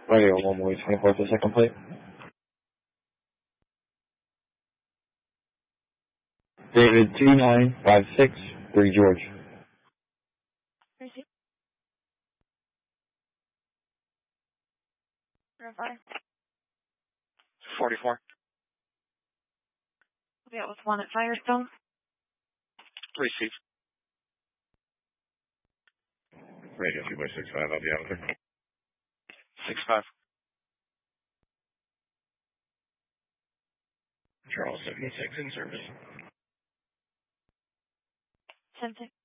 Radio 1 way 24 to second plate. David 2956 3 George. Receipt. Verify. 44. That was one at Firestone. Receive. Radio 2x65, I'll be out there. 65. Charles 76 in service. 10-6.